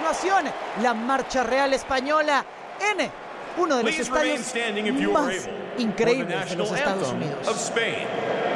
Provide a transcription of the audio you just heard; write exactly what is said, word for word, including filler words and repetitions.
continuación, la Marcha Real Española en uno de los estadios más increíbles de los Estados Unidos.